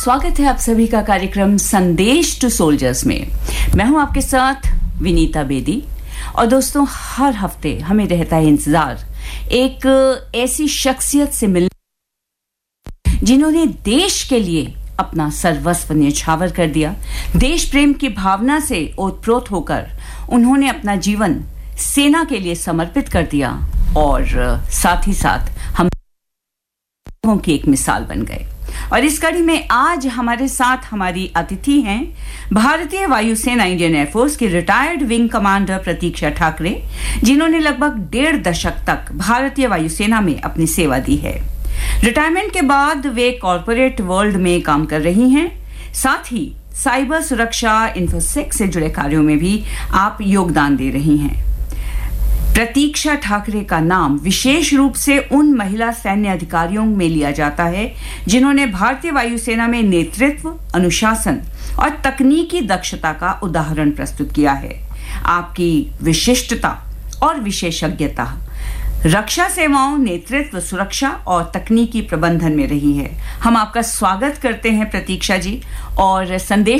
स्वागत है आप सभी का कार्यक्रम संदेश टू सोल्जर्स में। मैं हूं आपके साथ विनीता बेदी। और दोस्तों, हर हफ्ते हमें रहता है इंतजार एक ऐसी शख्सियत से मिलने जिन्होंने देश के लिए अपना सर्वस्व न्यौछावर कर दिया। देश प्रेम की भावना से ओतप्रोत होकर उन्होंने अपना जीवन सेना के लिए समर्पित कर दिया और साथ ही साथ हम की एक मिसाल बन गए। और इस कड़ी में आज हमारे साथ हमारी अतिथि हैं भारतीय वायुसेना इंडियन एयरफोर्स की रिटायर्ड विंग कमांडर प्रतीक्षा ठाकरे, जिन्होंने लगभग 1.5 दशक तक भारतीय वायुसेना में अपनी सेवा दी है। रिटायरमेंट के बाद वे कॉर्पोरेट वर्ल्ड में काम कर रही हैं। साथ ही साइबर सुरक्षा, इन्फोसेक से जुड़े कार्यों में भी आप योगदान दे रही हैं। प्रतीक्षा ठाकरे का नाम विशेष रूप से उन महिला सैन्य अधिकारियों में लिया जाता है जिन्होंने भारतीय वायुसेना में नेतृत्व, अनुशासन और तकनीकी दक्षता का उदाहरण प्रस्तुत किया है। आपकी विशिष्टता और विशेषज्ञता रक्षा सेवाओं, नेतृत्व, सुरक्षा और तकनीकी प्रबंधन में रही है। हम आपका स्वागत करते हैं प्रतीक्षा जी। और संदेश